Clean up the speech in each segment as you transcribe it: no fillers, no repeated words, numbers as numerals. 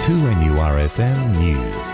2NURFM News.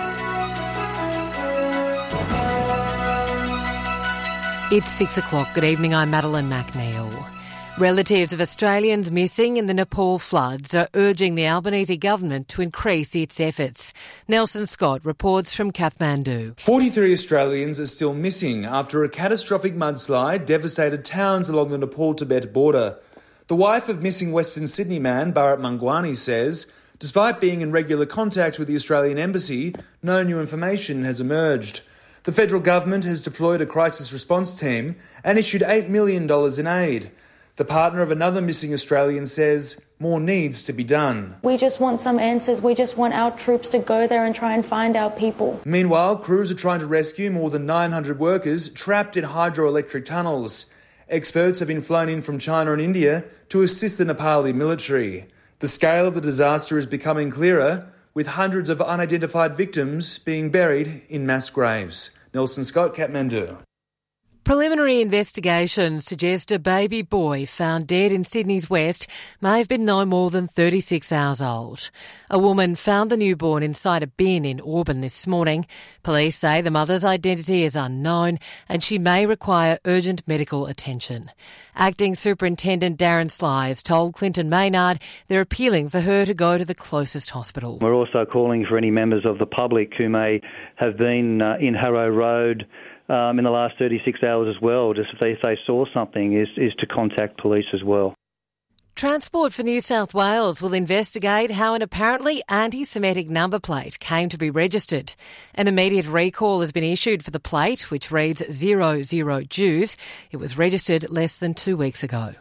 It's 6 o'clock. Good evening, I'm Madeline McNeil. Relatives of Australians missing in the Nepal floods are urging the Albanese government to increase its efforts. Nelson Scott reports from Kathmandu. 43 Australians are still missing after a catastrophic mudslide devastated towns along the Nepal-Tibet border. The wife of missing Western Sydney man Bharat Mangwani says, despite being in regular contact with the Australian Embassy, no new information has emerged. The federal government has deployed a crisis response team and issued $8 million in aid. The partner of another missing Australian says more needs to be done. We just want some answers. We just want our troops to go there and try and find our people. Meanwhile, crews are trying to rescue more than 900 workers trapped in hydroelectric tunnels. Experts have been flown in from China and India to assist the Nepali military. The scale of the disaster is becoming clearer, with hundreds of unidentified victims being buried in mass graves. Nelson Scott, Kathmandu. Preliminary investigations suggest a baby boy found dead in Sydney's west may have been no more than 36 hours old. A woman found the newborn inside a bin in Auburn this morning. Police say the mother's identity is unknown and she may require urgent medical attention. Acting Superintendent Darren Sly has told Clinton Maynard they're appealing for her to go to the closest hospital. We're also calling for any members of the public who may have been in Harrow Road in the last 36 hours as well, just if they saw something, is to contact police as well. Transport for New South Wales will investigate how an apparently anti-Semitic number plate came to be registered. An immediate recall has been issued for the plate, which reads 00 Jews. It was registered less than 2 weeks ago.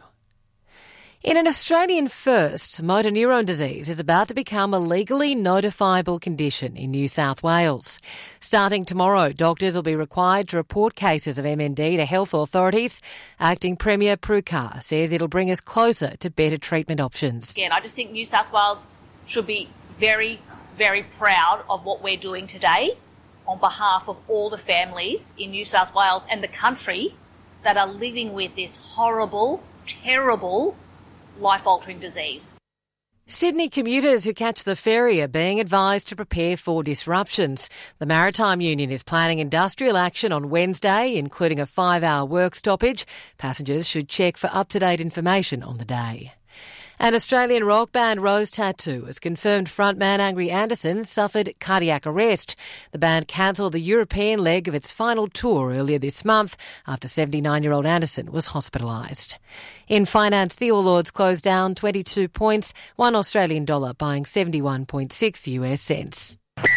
In an Australian first, motor neurone disease is about to become a legally notifiable condition in New South Wales. Starting tomorrow, doctors will be required to report cases of MND to health authorities. Acting Premier Prue Car says it'll bring us closer to better treatment options. Again, I just think New South Wales should be very, very proud of what we're doing today on behalf of all the families in New South Wales and the country that are living with this horrible, terrible, life-altering disease. Sydney commuters who catch the ferry are being advised to prepare for disruptions. The Maritime Union is planning industrial action on Wednesday, including a 5-hour work stoppage. Passengers should check for up-to-date information on the day. And Australian rock band Rose Tattoo has confirmed frontman Angry Anderson suffered cardiac arrest. The band cancelled the European leg of its final tour earlier this month after 79-year-old Anderson was hospitalised. In finance, the All Ords closed down 22 points, $1 Australian dollar buying 71.6 US cents.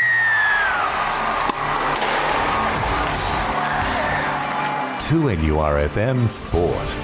To NURFM Sport.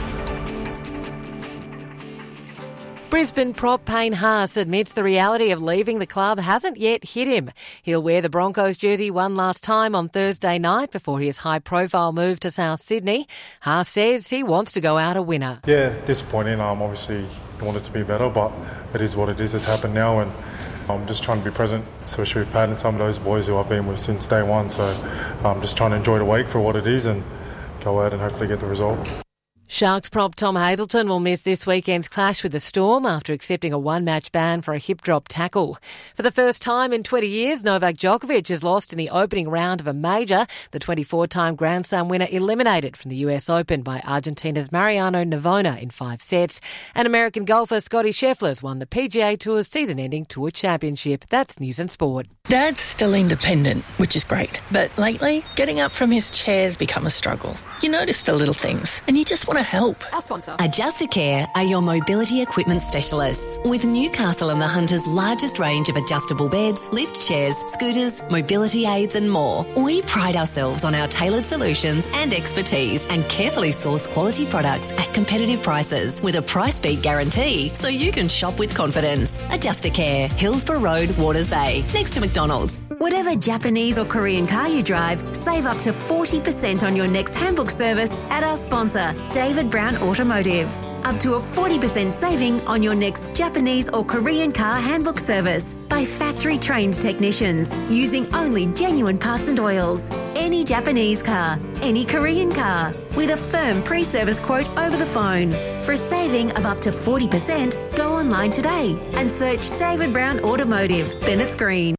Brisbane prop Payne Haas admits the reality of leaving the club hasn't yet hit him. He'll wear the Broncos jersey one last time on Thursday night before his high-profile move to South Sydney. Haas says he wants to go out a winner. Yeah, disappointing. Obviously, I want it to be better, but it is what it is. It's happened now, and I'm just trying to be present, especially with Pat and some of those boys who I've been with since day one. So I'm just trying to enjoy the week for what it is and go out and hopefully get the result. Sharks prop Tom Hazelton will miss this weekend's clash with the Storm after accepting a one-match ban for a hip-drop tackle. For the first time in 20 years, Novak Djokovic has lost in the opening round of a major. The 24-time Grand Slam winner eliminated from the US Open by Argentina's Mariano Navona in 5 sets. And American golfer Scottie Scheffler's won the PGA Tour's season-ending Tour Championship. That's News and Sport. Dad's still independent, which is great. But lately, getting up from his chair's become a struggle. You notice the little things, and you just want to help. Our sponsor. Adjustacare are your mobility equipment specialists. With Newcastle and the Hunter's largest range of adjustable beds, lift chairs, scooters, mobility aids and more. We pride ourselves on our tailored solutions and expertise and carefully source quality products at competitive prices with a price beat guarantee so you can shop with confidence. Adjustacare, Hillsborough Road, Waters Bay, next to McDonald's. Whatever Japanese or Korean car you drive, save up to 40% on your next handbook service at our sponsor, David Brown Automotive. Up to a 40% saving on your next Japanese or Korean car handbook service by factory-trained technicians using only genuine parts and oils. Any Japanese car, any Korean car, with a firm pre-service quote over the phone. For a saving of up to 40%, go online today and search David Brown Automotive, Bennetts Green.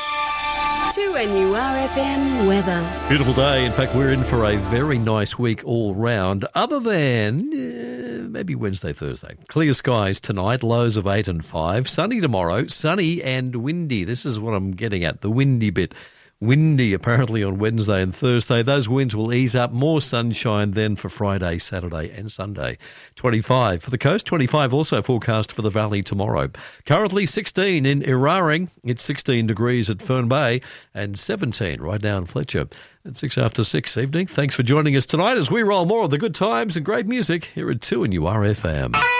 2NURFM weather. Beautiful day. In fact, we're in for a very nice week all round, other than maybe Wednesday, Thursday. Clear skies tonight, lows of 8 and 5. Sunny tomorrow, sunny and windy. This is what I'm getting at, the windy bit. Windy apparently on Wednesday and Thursday. Those winds will ease up. More sunshine then for Friday, Saturday and Sunday. 25 for the coast. 25 also forecast for the valley tomorrow. Currently 16 in Eraring. It's 16 degrees at Fern Bay and 17 right now in Fletcher. At 6 after 6 evening. Thanks for joining us tonight as we roll more of the good times and great music here at 2NURFM.